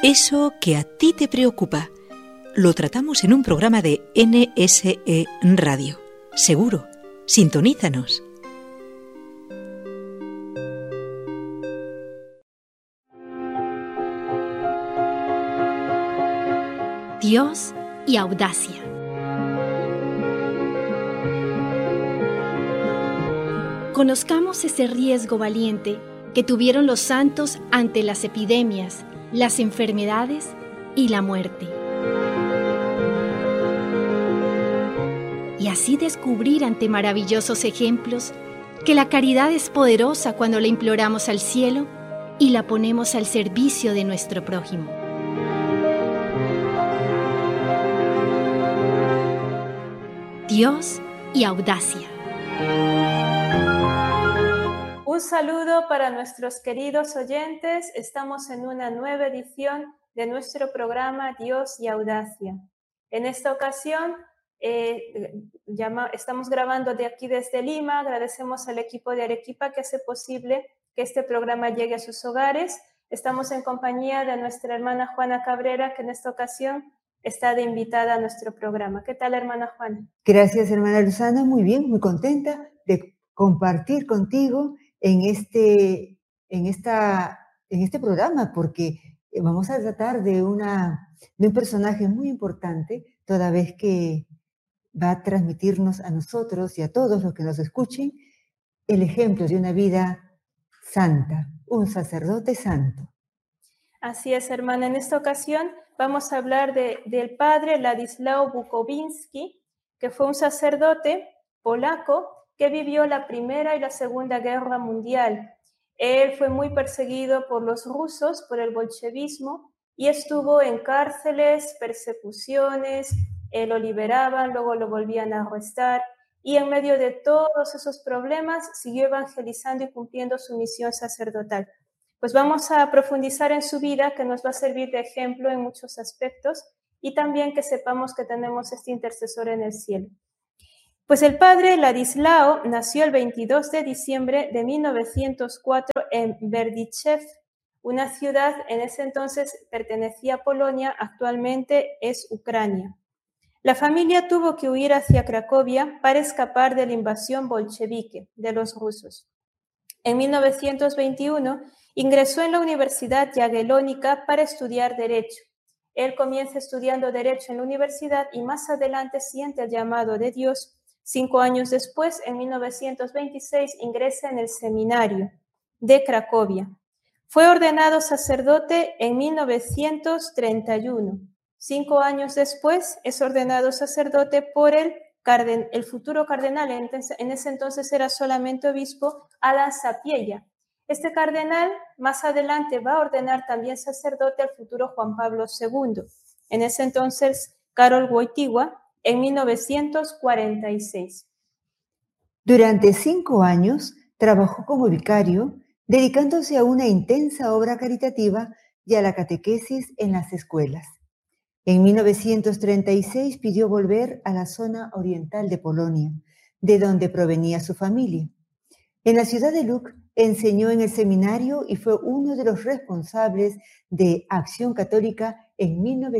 Eso que a ti te preocupa, lo tratamos en un programa de NSE Radio. Seguro, sintonízanos. Dios y audacia. Conozcamos ese riesgo valiente que tuvieron los santos ante las epidemias, las enfermedades y la muerte. Y así descubrir ante maravillosos ejemplos que la caridad es poderosa cuando la imploramos al cielo y la ponemos al servicio de nuestro prójimo. Dios y audacia. Un saludo para nuestros queridos oyentes. Estamos en una nueva edición de nuestro programa Dios y Audacia. En esta ocasión estamos grabando de aquí desde Lima. Agradecemos al equipo de Arequipa que hace posible que este programa llegue a sus hogares. Estamos en compañía de nuestra hermana Juana Cabrera, que en esta ocasión está de invitada a nuestro programa. ¿Qué tal, hermana Juana? Gracias, hermana Luzana. Muy bien, muy contenta de compartir contigo en este programa, porque vamos a tratar de un personaje muy importante, toda vez que va a transmitirnos a nosotros y a todos los que nos escuchen el ejemplo de una vida santa, un sacerdote santo. Así es, hermana. En esta ocasión vamos a hablar del padre Ladislao Bukowinski, que fue un sacerdote polaco que vivió la Primera y la Segunda Guerra Mundial. Él fue muy perseguido por los rusos, por el bolchevismo, y estuvo en cárceles, persecuciones, lo liberaban, luego lo volvían a arrestar, y en medio de todos esos problemas siguió evangelizando y cumpliendo su misión sacerdotal. Pues vamos a profundizar en su vida, que nos va a servir de ejemplo en muchos aspectos, y también que sepamos que tenemos este intercesor en el cielo. Pues el padre Ladislao nació el 22 de diciembre de 1904 en Berdichev, una ciudad en ese entonces pertenecía a Polonia, actualmente es Ucrania. La familia tuvo que huir hacia Cracovia para escapar de la invasión bolchevique de los rusos. En 1921 ingresó en la Universidad Jagiellónica para estudiar Derecho. Él comienza estudiando Derecho en la universidad y más adelante siente el llamado de Dios. 5 años después, en 1926, ingresa en el seminario de Cracovia. Fue ordenado sacerdote en 1931. 5 años después, es ordenado sacerdote por el futuro cardenal, en ese entonces era solamente obispo, Alan Sapieha. Este cardenal más adelante va a ordenar también sacerdote al futuro Juan Pablo II. En ese entonces, Karol Wojtyła, en 1946. Durante 5 años trabajó como vicario, dedicándose a una intensa obra caritativa y a la catequesis en las escuelas. En 1936 pidió volver a la zona oriental de Polonia, de donde provenía su familia. En la ciudad de Luk enseñó en el seminario y fue uno de los responsables de Acción Católica en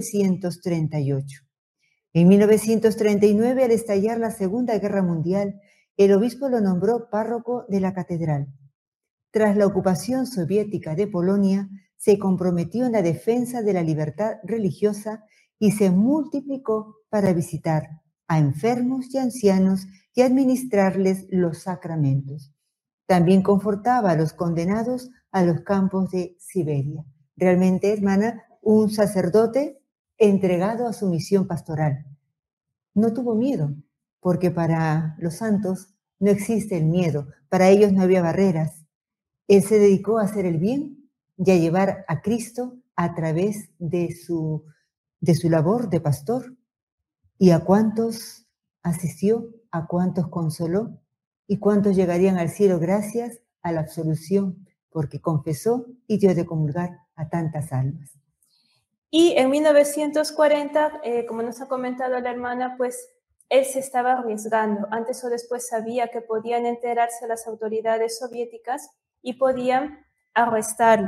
1938. En 1939, al estallar la Segunda Guerra Mundial, el obispo lo nombró párroco de la catedral. Tras la ocupación soviética de Polonia, se comprometió en la defensa de la libertad religiosa y se multiplicó para visitar a enfermos y ancianos y administrarles los sacramentos. También confortaba a los condenados a los campos de Siberia. Realmente, hermana, un sacerdote entregado a su misión pastoral. No tuvo miedo, porque para los santos no existe el miedo, para ellos no había barreras. Él se dedicó a hacer el bien y a llevar a Cristo a través de su labor de pastor. ¿Y a cuántos asistió? ¿A cuántos consoló? ¿Y cuántos llegarían al cielo gracias a la absolución? Porque confesó y dio de comulgar a tantas almas. Y en 1940, como nos ha comentado la hermana, pues él se estaba arriesgando. Antes o después sabía que podían enterarse las autoridades soviéticas y podían arrestarlo.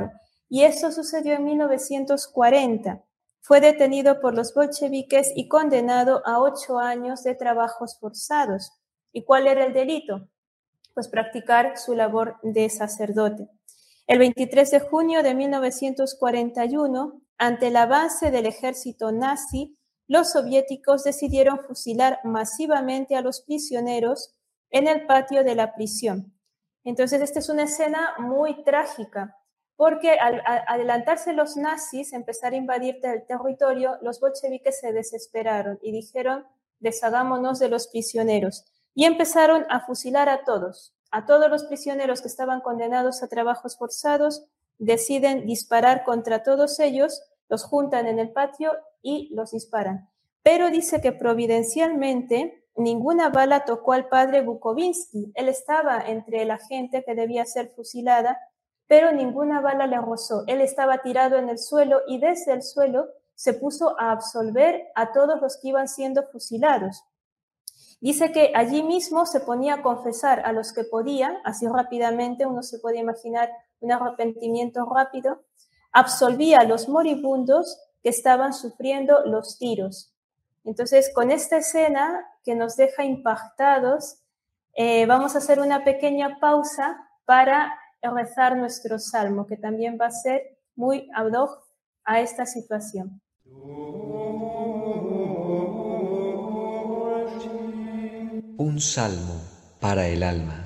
y esto sucedió en 1940. Fue detenido por los bolcheviques y condenado a 8 años de trabajos forzados. ¿Y cuál era el delito? Pues practicar su labor de sacerdote. El 23 de junio de 1941, ante el avance del ejército nazi, los soviéticos decidieron fusilar masivamente a los prisioneros en el patio de la prisión. Entonces, esta es una escena muy trágica, porque al adelantarse los nazis, empezar a invadir el territorio, los bolcheviques se desesperaron y dijeron, deshagámonos de los prisioneros. Y empezaron a fusilar a todos los prisioneros que estaban condenados a trabajos forzados, deciden disparar contra todos ellos, los juntan en el patio y los disparan. Pero dice que providencialmente ninguna bala tocó al padre Bukovinsky. Él estaba entre la gente que debía ser fusilada, pero ninguna bala le rozó. Él estaba tirado en el suelo y desde el suelo se puso a absolver a todos los que iban siendo fusilados. Dice que allí mismo se ponía a confesar a los que podía, así rápidamente, uno se puede imaginar un arrepentimiento rápido, absolvía a los moribundos que estaban sufriendo los tiros. Entonces, con esta escena que nos deja impactados, vamos a hacer una pequeña pausa para rezar nuestro salmo, que también va a ser muy ad hoc a esta situación. Un salmo para el alma.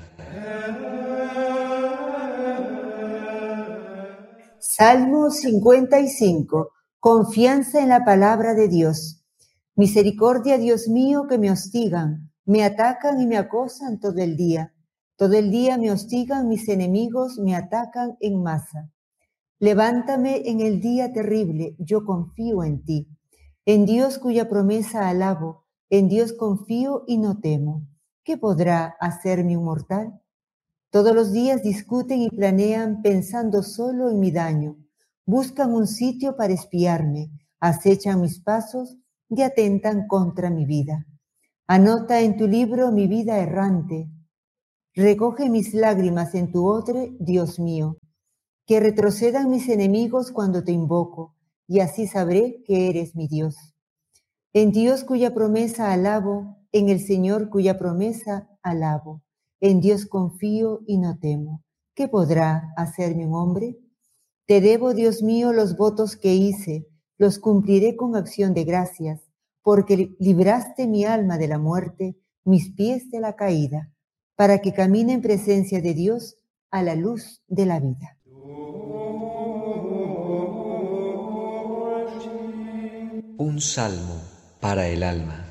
Salmo 55. Confianza en la palabra de Dios. Misericordia, Dios mío, que me hostigan, me atacan y me acosan todo el día. Todo el día me hostigan mis enemigos, me atacan en masa. Levántame en el día terrible, yo confío en ti. En Dios cuya promesa alabo, en Dios confío y no temo. ¿Qué podrá hacerme un mortal? Todos los días discuten y planean pensando solo en mi daño. Buscan un sitio para espiarme, acechan mis pasos y atentan contra mi vida. Anota en tu libro mi vida errante. Recoge mis lágrimas en tu odre, Dios mío. Que retrocedan mis enemigos cuando te invoco, y así sabré que eres mi Dios. En Dios cuya promesa alabo, en el Señor cuya promesa alabo. En Dios confío y no temo. ¿Qué podrá hacerme un hombre? Te debo, Dios mío, los votos que hice, los cumpliré con acción de gracias, porque libraste mi alma de la muerte, mis pies de la caída, para que camine en presencia de Dios a la luz de la vida. Un salmo para el alma.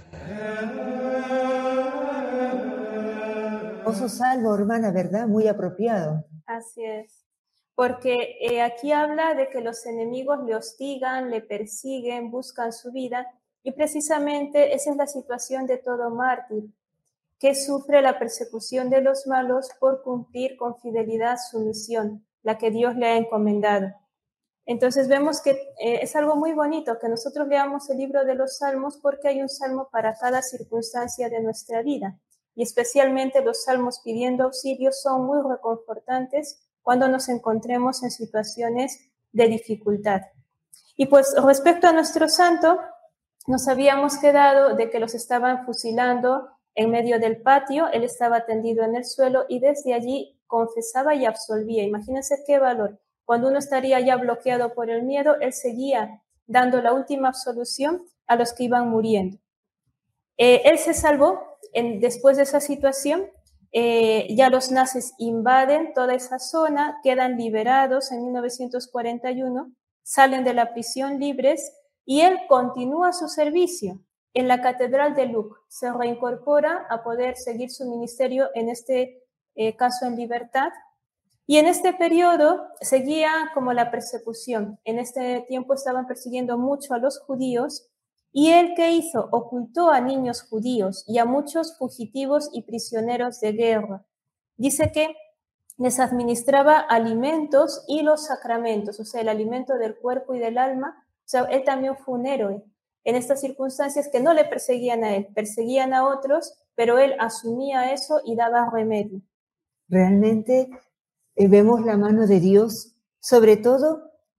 Oso salvo, hermana, ¿verdad? Muy apropiado. Así es, porque aquí habla de que los enemigos le hostigan, le persiguen, buscan su vida, y precisamente esa es la situación de todo mártir, que sufre la persecución de los malos por cumplir con fidelidad su misión, la que Dios le ha encomendado. Entonces vemos que es algo muy bonito que nosotros leamos el libro de los Salmos, porque hay un salmo para cada circunstancia de nuestra vida. Y especialmente los salmos pidiendo auxilio son muy reconfortantes cuando nos encontremos en situaciones de dificultad. Y pues respecto a nuestro santo, nos habíamos quedado de que los estaban fusilando en medio del patio, él estaba tendido en el suelo y desde allí confesaba y absolvía. Imagínense qué valor. Cuando uno estaría ya bloqueado por el miedo, él seguía dando la última absolución a los que iban muriendo. Él se salvó después de esa situación. Ya los nazis invaden toda esa zona, quedan liberados en 1941, salen de la prisión libres y él continúa su servicio en la Catedral de Luc. Se reincorpora a poder seguir su ministerio, en este caso en libertad. Y en este periodo seguía como la persecución. En este tiempo estaban persiguiendo mucho a los judíos. ¿Y él qué hizo? Ocultó a niños judíos y a muchos fugitivos y prisioneros de guerra. Dice que les administraba alimentos y los sacramentos, o sea, el alimento del cuerpo y del alma. O sea, él también fue un héroe en estas circunstancias que no le perseguían a él, perseguían a otros, pero él asumía eso y daba remedio. Realmente vemos la mano de Dios, sobre todo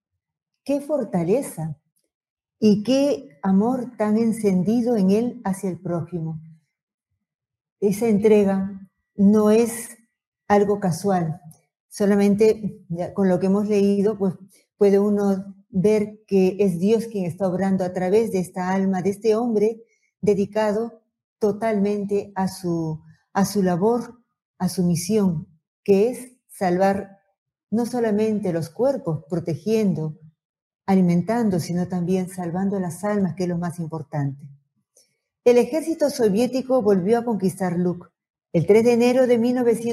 qué fortaleza y qué amor tan encendido en él hacia el prójimo. Esa entrega no es algo casual. Solamente con lo que hemos leído, pues puede uno ver que es Dios quien está obrando a través de esta alma, de este hombre dedicado totalmente a su labor, a su misión, que es salvar no solamente los cuerpos, protegiendo, alimentando, sino también salvando las almas, que es lo más importante. El ejército soviético volvió a conquistar Luk. El 3 de enero de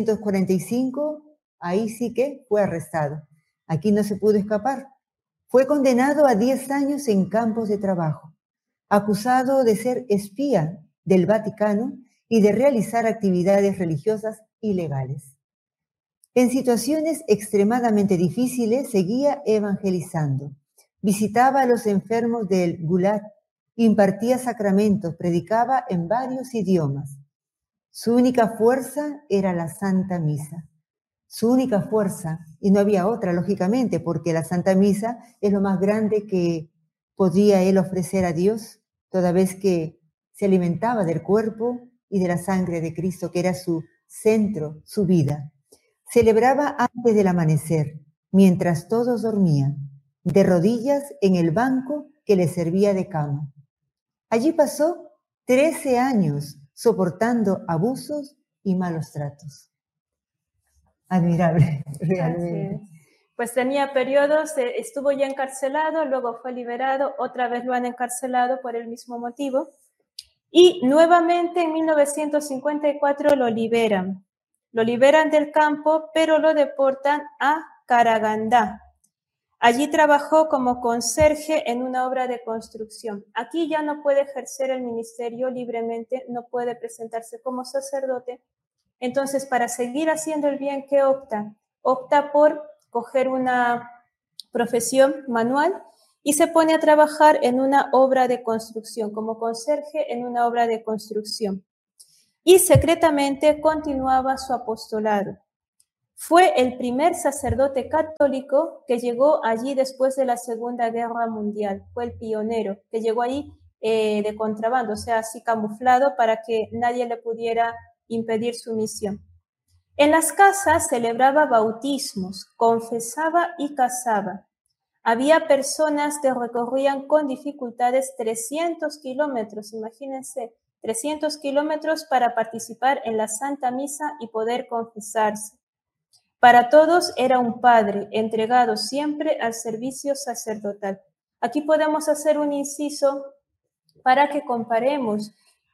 1945, ahí sí que fue arrestado. Aquí no se pudo escapar. Fue condenado a 10 años en campos de trabajo, acusado de ser espía del Vaticano y de realizar actividades religiosas ilegales. En situaciones extremadamente difíciles seguía evangelizando. Visitaba a los enfermos del Gulag, impartía sacramentos, predicaba en varios idiomas. Su única fuerza era la Santa Misa. Su única fuerza, y no había otra, lógicamente, porque la Santa Misa es lo más grande que podía él ofrecer a Dios, toda vez que se alimentaba del cuerpo y de la sangre de Cristo, que era su centro, su vida. Celebraba antes del amanecer, mientras todos dormían, de rodillas en el banco que le servía de cama. Allí pasó 13 años soportando abusos y malos tratos. Admirable, realmente. Pues tenía periodos, estuvo ya encarcelado, luego fue liberado, otra vez lo han encarcelado por el mismo motivo. Y nuevamente en 1954 lo liberan. Lo liberan del campo, pero lo deportan a Karagandá. Allí trabajó como conserje en una obra de construcción. Aquí ya no puede ejercer el ministerio libremente, no puede presentarse como sacerdote. Entonces, para seguir haciendo el bien, ¿qué opta? Opta por coger una profesión manual y se pone a trabajar en una obra de construcción, como conserje en una obra de construcción. Y secretamente continuaba su apostolado. Fue el primer sacerdote católico que llegó allí después de la Segunda Guerra Mundial. Fue el pionero que llegó allí de contrabando, o sea, así camuflado para que nadie le pudiera impedir su misión. En las casas celebraba bautismos, confesaba y casaba. Había personas que recorrían con dificultades 300 kilómetros, imagínense, 300 kilómetros para participar en la Santa Misa y poder confesarse. Para todos era un padre, entregado siempre al servicio sacerdotal. Aquí podemos hacer un inciso para que comparemos.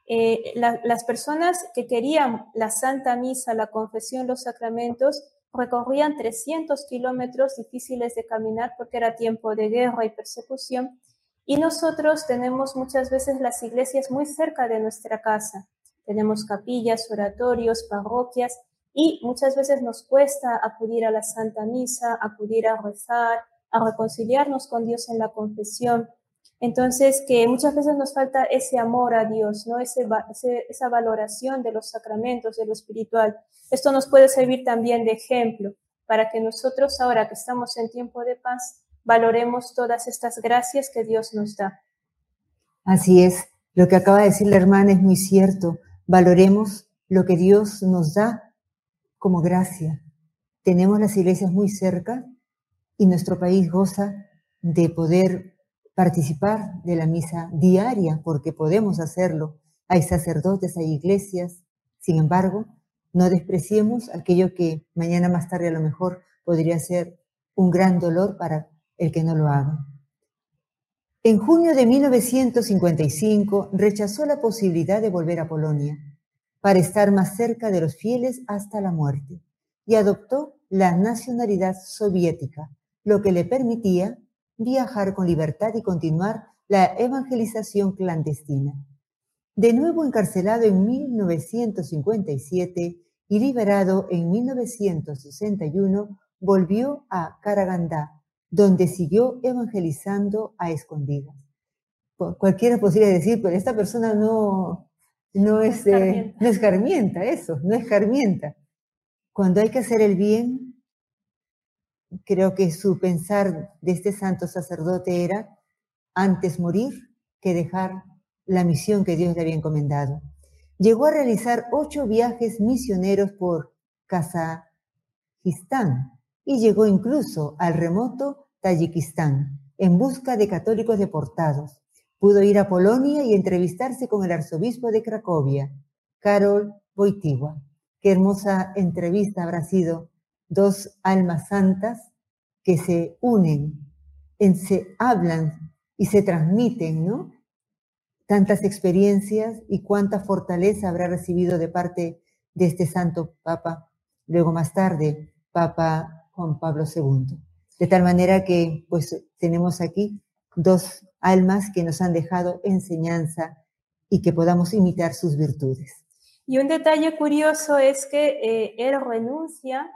Las personas que querían la Santa Misa, la confesión, los sacramentos, recorrían 300 kilómetros difíciles de caminar porque era tiempo de guerra y persecución. Y nosotros tenemos muchas veces las iglesias muy cerca de nuestra casa. Tenemos capillas, oratorios, parroquias, y muchas veces nos cuesta acudir a la Santa Misa, acudir a rezar, a reconciliarnos con Dios en la confesión. Entonces, que muchas veces nos falta ese amor a Dios, ¿no? Esa valoración de los sacramentos, de lo espiritual. Esto nos puede servir también de ejemplo para que nosotros, ahora que estamos en tiempo de paz, valoremos todas estas gracias que Dios nos da. Así es. Lo que acaba de decir la hermana es muy cierto. Valoremos lo que Dios nos da como gracia. Tenemos las iglesias muy cerca y nuestro país goza de poder participar de la misa diaria, porque podemos hacerlo. Hay sacerdotes, hay iglesias. Sin embargo, no despreciemos aquello que mañana más tarde a lo mejor podría ser un gran dolor para el que no lo haga. En junio de 1955 rechazó la posibilidad de volver a Polonia para estar más cerca de los fieles hasta la muerte y adoptó la nacionalidad soviética, lo que le permitía viajar con libertad y continuar la evangelización clandestina. De nuevo encarcelado en 1957 y liberado en 1961, volvió a Karagandá, donde siguió evangelizando a escondidas. Cualquiera podría decir, pero esta persona no escarmienta. Cuando hay que hacer el bien, creo que su pensar de este santo sacerdote era antes morir que dejar la misión que Dios le había encomendado. Llegó a realizar 8 viajes misioneros por Kazajistán y llegó incluso al remoto Tayikistán en busca de católicos deportados. Pudo ir a Polonia y entrevistarse con el arzobispo de Cracovia, Karol Wojtyła. Qué hermosa entrevista habrá sido. 2 almas santas que se unen, se hablan y se transmiten, ¿no? Tantas experiencias y cuánta fortaleza habrá recibido de parte de este santo Papa, luego más tarde, Papa Juan Pablo II. De tal manera que pues tenemos aquí 2 almas que nos han dejado enseñanza y que podamos imitar sus virtudes. Y un detalle curioso es que él renuncia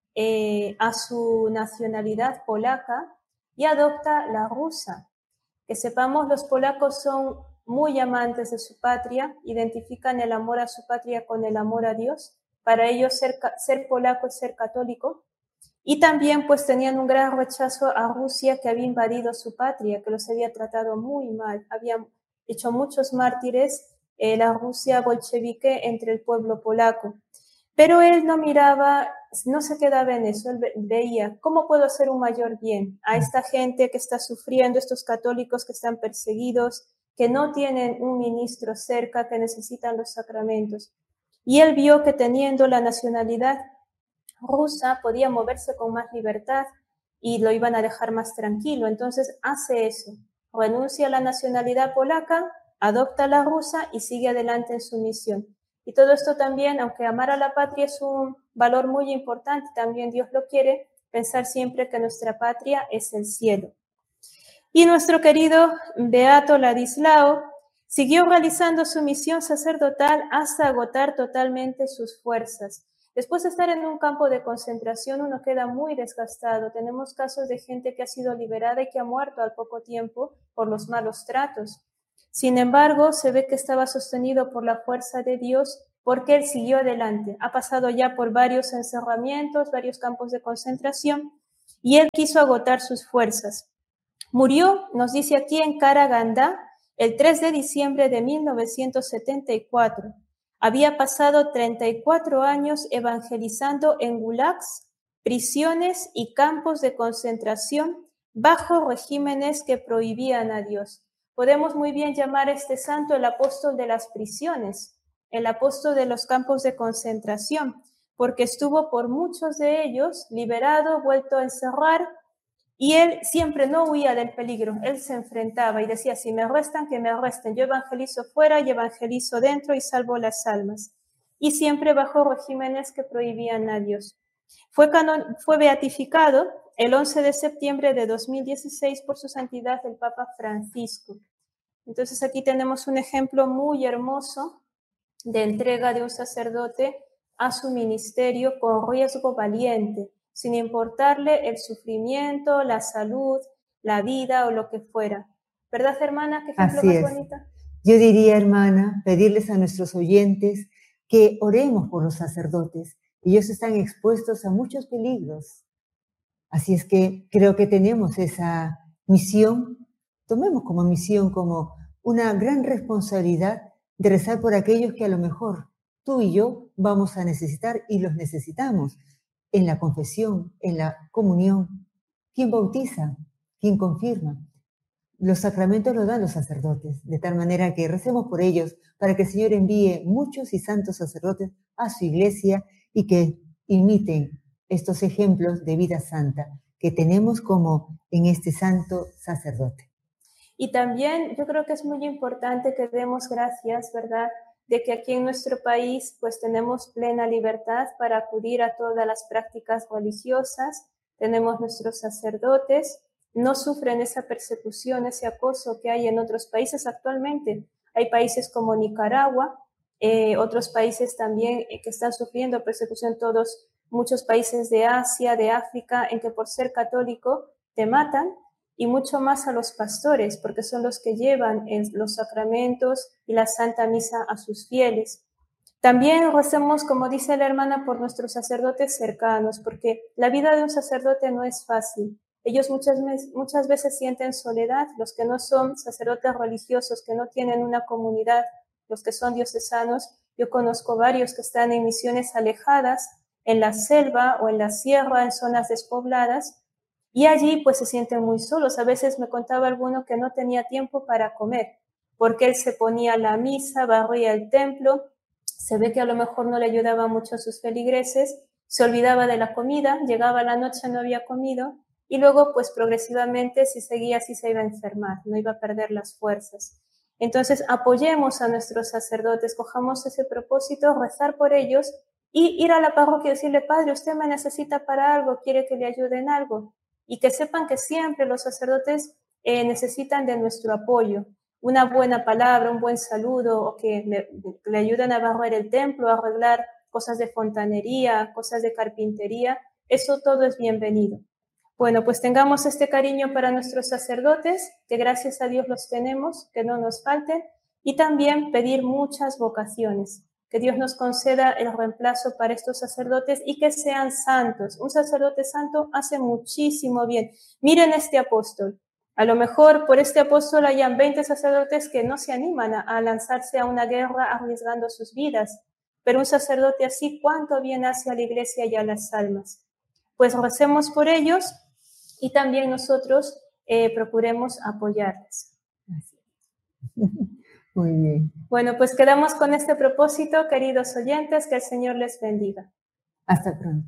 a su nacionalidad polaca y adopta la rusa. Que sepamos, los polacos son muy amantes de su patria, identifican el amor a su patria con el amor a Dios. Para ellos ser polaco es ser católico. Y también pues tenían un gran rechazo a Rusia, que había invadido su patria, que los había tratado muy mal, habían hecho muchos mártires la Rusia bolchevique entre el pueblo polaco. Pero él no miraba, no se quedaba en eso, él veía, ¿cómo puedo hacer un mayor bien a esta gente que está sufriendo, estos católicos que están perseguidos, que no tienen un ministro cerca, que necesitan los sacramentos? Y él vio que teniendo la nacionalidad rusa podía moverse con más libertad y lo iban a dejar más tranquilo. Entonces hace eso, renuncia a la nacionalidad polaca, adopta la rusa y sigue adelante en su misión. Y todo esto también, aunque amar a la patria es un valor muy importante, también Dios lo quiere, pensar siempre que nuestra patria es el cielo. Y nuestro querido Beato Ladislao siguió realizando su misión sacerdotal hasta agotar totalmente sus fuerzas. Después de estar en un campo de concentración, uno queda muy desgastado. Tenemos casos de gente que ha sido liberada y que ha muerto al poco tiempo por los malos tratos. Sin embargo, se ve que estaba sostenido por la fuerza de Dios, porque él siguió adelante. Ha pasado ya por varios encerramientos, varios campos de concentración, y él quiso agotar sus fuerzas. Murió, nos dice aquí, en Karagandá, el 3 de diciembre de 1974. Había pasado 34 años evangelizando en gulags, prisiones y campos de concentración bajo regímenes que prohibían a Dios. Podemos muy bien llamar a este santo el apóstol de las prisiones, el apóstol de los campos de concentración, porque estuvo por muchos de ellos liberado, vuelto a encerrar, y él siempre no huía del peligro, él se enfrentaba y decía, si me arrestan, que me arresten, yo evangelizo fuera y evangelizo dentro y salvo las almas. Y siempre bajo regímenes que prohibían a Dios. Fue beatificado el 11 de septiembre de 2016 por su santidad el Papa Francisco. Entonces aquí tenemos un ejemplo muy hermoso de entrega de un sacerdote a su ministerio con riesgo valiente, sin importarle el sufrimiento, la salud, la vida o lo que fuera. ¿Verdad, hermana? ¿Qué ejemplo más bonito? Yo diría, hermana, pedirles a nuestros oyentes que oremos por los sacerdotes. Ellos están expuestos a muchos peligros. Así es que creo que tenemos esa misión, tomemos como misión, como una gran responsabilidad de rezar por aquellos que a lo mejor tú y yo vamos a necesitar y los necesitamos en la confesión, en la comunión. ¿Quién bautiza? ¿Quién confirma? Los sacramentos los dan los sacerdotes, de tal manera que recemos por ellos para que el Señor envíe muchos y santos sacerdotes a su iglesia y que imiten estos ejemplos de vida santa que tenemos como en este santo sacerdote. Y también yo creo que es muy importante que demos gracias, ¿verdad?, de que aquí en nuestro país pues tenemos plena libertad para acudir a todas las prácticas religiosas, tenemos nuestros sacerdotes, no sufren esa persecución, ese acoso que hay en otros países actualmente. Hay países como Nicaragua, otros países también que están sufriendo persecución, muchos países de Asia, de África, en que por ser católico te matan, y mucho más a los pastores, porque son los que llevan los sacramentos y la Santa Misa a sus fieles. También recemos, como dice la hermana, por nuestros sacerdotes cercanos, porque la vida de un sacerdote no es fácil. Ellos muchas veces sienten soledad, los que no son sacerdotes religiosos, que no tienen una comunidad, los que son diocesanos. Yo conozco varios que están en misiones alejadas, en la selva o en la sierra, en zonas despobladas, y allí pues se sienten muy solos. A veces me contaba alguno que no tenía tiempo para comer, porque él se ponía a la misa, barría el templo, se ve que a lo mejor no le ayudaba mucho a sus feligreses, se olvidaba de la comida, llegaba la noche, no había comido, y luego pues progresivamente si seguía así se iba a enfermar, no iba a perder las fuerzas. Entonces apoyemos a nuestros sacerdotes, cojamos ese propósito, rezar por ellos y ir a la parroquia y decirle: Padre, usted me necesita para algo, quiere que le ayude en algo. Y que sepan que siempre los sacerdotes necesitan de nuestro apoyo. Una buena palabra, un buen saludo, o que le ayuden a barrer el templo, a arreglar cosas de fontanería, cosas de carpintería, eso todo es bienvenido. Bueno, pues tengamos este cariño para nuestros sacerdotes, que gracias a Dios los tenemos, que no nos falten, y también pedir muchas vocaciones, que Dios nos conceda el reemplazo para estos sacerdotes y que sean santos. Un sacerdote santo hace muchísimo bien. Miren este apóstol. A lo mejor por este apóstol hayan 20 sacerdotes que no se animan a lanzarse a una guerra arriesgando sus vidas, pero un sacerdote así, ¿cuánto bien hace a la iglesia y a las almas? Pues recemos por ellos y también nosotros procuremos apoyarles. Muy bien. Bueno, pues quedamos con este propósito, queridos oyentes, que el Señor les bendiga. Hasta pronto.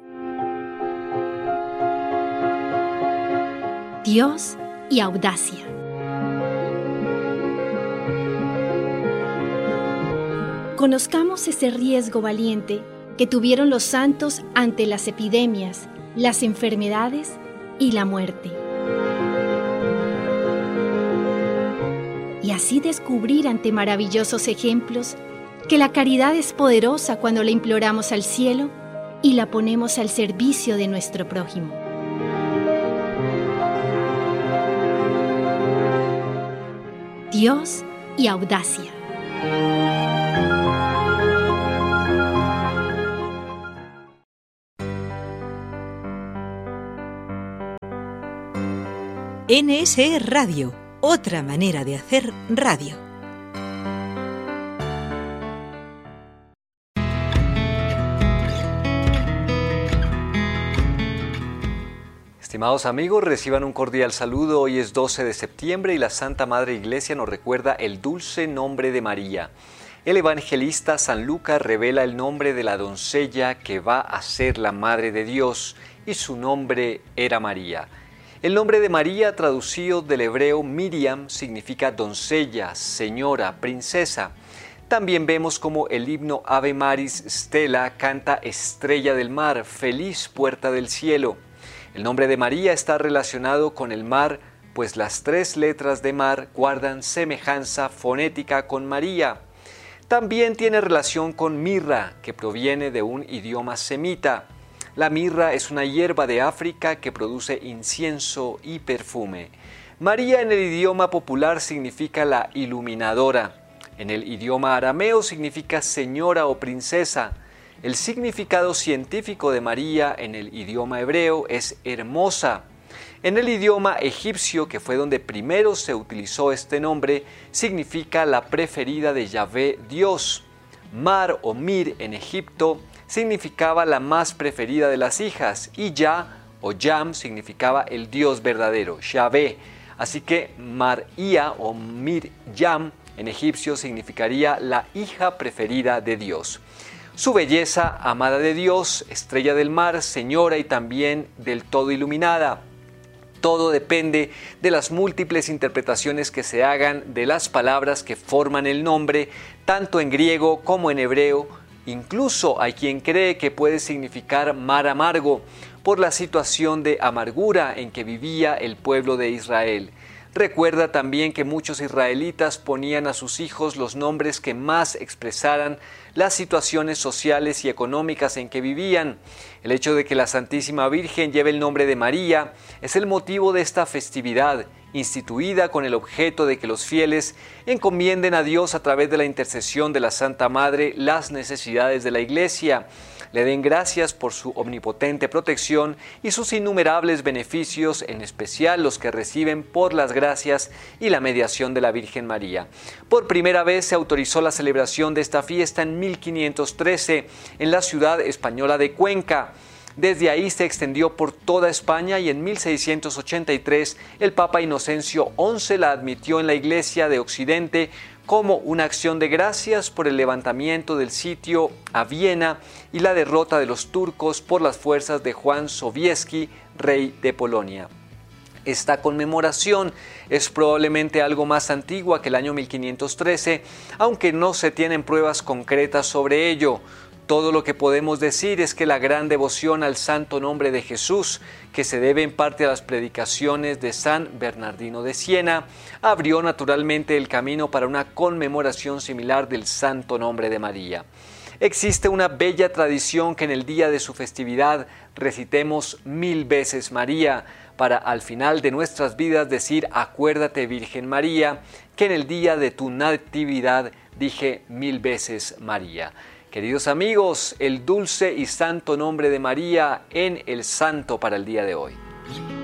Dios y audacia. Conozcamos ese riesgo valiente que tuvieron los santos ante las epidemias, las enfermedades y la muerte. Y así descubrir ante maravillosos ejemplos que la caridad es poderosa cuando la imploramos al cielo y la ponemos al servicio de nuestro prójimo. Dios y audacia. NSE Radio, otra manera de hacer radio. Estimados amigos, reciban un cordial saludo. Hoy es 12 de septiembre y la Santa Madre Iglesia nos recuerda el dulce nombre de María. El evangelista San Lucas revela el nombre de la doncella que va a ser la Madre de Dios y su nombre era María. El nombre de María, traducido del hebreo Miriam, significa doncella, señora, princesa. También vemos como el himno Ave Maris Stella canta Estrella del mar, feliz puerta del cielo. El nombre de María está relacionado con el mar, pues las 3 letras de mar guardan semejanza fonética con María. También tiene relación con mirra, que proviene de un idioma semita. La mirra es una hierba de África que produce incienso y perfume. María en el idioma popular significa la iluminadora. En el idioma arameo significa señora o princesa. El significado científico de María en el idioma hebreo es hermosa. En el idioma egipcio, que fue donde primero se utilizó este nombre, significa la preferida de Yahvé Dios. Mar o Mir en Egipto significaba la más preferida de las hijas y Yah o Yam significaba el Dios verdadero, Yahvé. Así que María o Mir-Yam en egipcio significaría la hija preferida de Dios. Su belleza, amada de Dios, estrella del mar, señora y también del todo iluminada. Todo depende de las múltiples interpretaciones que se hagan de las palabras que forman el nombre, tanto en griego como en hebreo. Incluso hay quien cree que puede significar mar amargo, por la situación de amargura en que vivía el pueblo de Israel. Recuerda también que muchos israelitas ponían a sus hijos los nombres que más expresaran las situaciones sociales y económicas en que vivían. El hecho de que la Santísima Virgen lleve el nombre de María es el motivo de esta festividad instituida con el objeto de que los fieles encomienden a Dios a través de la intercesión de la Santa Madre las necesidades de la Iglesia, le den gracias por su omnipotente protección y sus innumerables beneficios, en especial los que reciben por las gracias y la mediación de la Virgen María. Por primera vez se autorizó la celebración de esta fiesta en 1513 en la ciudad española de Cuenca. Desde ahí se extendió por toda España y en 1683 el Papa Inocencio XI la admitió en la Iglesia de Occidente como una acción de gracias por el levantamiento del sitio a Viena y la derrota de los turcos por las fuerzas de Juan Sobieski, rey de Polonia. Esta conmemoración es probablemente algo más antigua que el año 1513, aunque no se tienen pruebas concretas sobre ello. Todo lo que podemos decir es que la gran devoción al santo nombre de Jesús, que se debe en parte a las predicaciones de San Bernardino de Siena, abrió naturalmente el camino para una conmemoración similar del santo nombre de María. Existe una bella tradición que en el día de su festividad recitemos 1000 veces María, para al final de nuestras vidas decir: acuérdate, Virgen María, que en el día de tu natividad dije 1000 veces María. Queridos amigos, el dulce y santo nombre de María en el santo para el día de hoy.